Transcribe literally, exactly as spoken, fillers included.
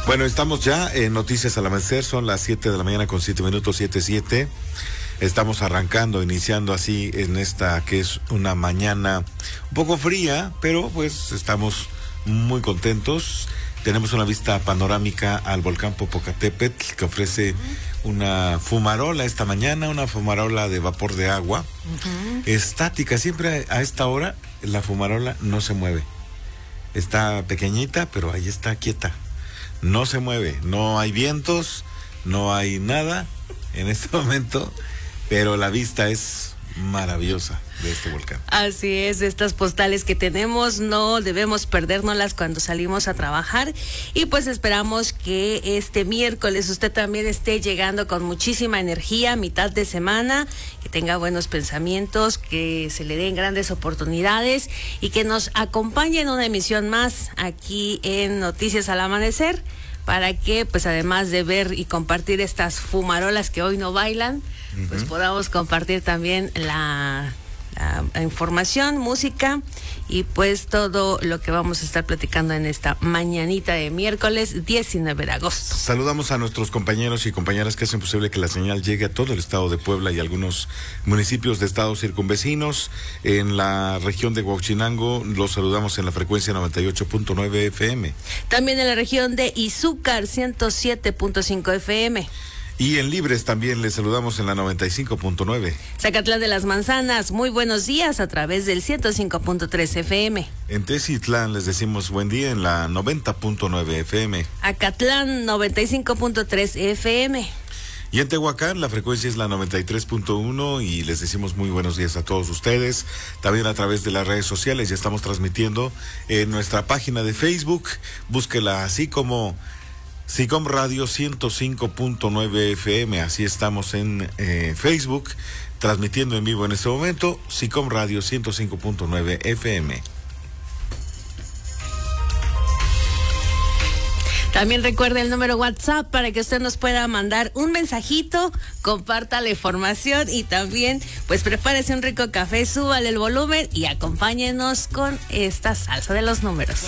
Bueno, estamos ya en Noticias al Amanecer, son las siete de la mañana con siete minutos, siete siete. Estamos arrancando, iniciando así en esta que es una mañana un poco fría, pero pues estamos muy contentos. Tenemos una vista panorámica al volcán Popocatépetl que ofrece una fumarola esta mañana, una fumarola de vapor de agua, uh-huh. estática. Siempre a esta hora la fumarola no se mueve. Está pequeñita, pero ahí está quieta. No se mueve, no hay vientos, no hay nada en este momento, pero la vista es maravillosa de este volcán. Así es, estas postales que tenemos no debemos perdérnoslas cuando salimos a trabajar, y pues esperamos que este miércoles usted también esté llegando con muchísima energía, mitad de semana, que tenga buenos pensamientos, que se le den grandes oportunidades y que nos acompañe en una emisión más aquí en Noticias al Amanecer, para que pues además de ver y compartir estas fumarolas que hoy no bailan, uh-huh. pues podamos compartir también la, la, la información, música y pues todo lo que vamos a estar platicando en esta mañanita de miércoles diecinueve de agosto. Saludamos a nuestros compañeros y compañeras que hacen posible que la señal llegue a todo el estado de Puebla y algunos municipios de estados circunvecinos. En la región de Huachinango los saludamos en la frecuencia noventa y ocho punto nueve F M. También en la región de Izúcar ciento siete punto cinco F M. Y en Libres también les saludamos en la noventa y cinco punto nueve. Zacatlán de las Manzanas, muy buenos días a través del ciento cinco punto tres F M. En Tecitlán les decimos buen día en la noventa punto nueve F M. Acatlán noventa y cinco punto tres F M. Y en Tehuacán la frecuencia es la noventa y tres punto uno y les decimos muy buenos días a todos ustedes. También a través de las redes sociales ya estamos transmitiendo en nuestra página de Facebook. Búsquela así como SICOM Radio ciento cinco punto nueve F M, así estamos en eh, Facebook, transmitiendo en vivo en este momento, SICOM Radio ciento cinco punto nueve F M. También recuerde el número WhatsApp para que usted nos pueda mandar un mensajito, comparta la información y también pues prepárese un rico café, súbale el volumen y acompáñenos con esta salsa de los números.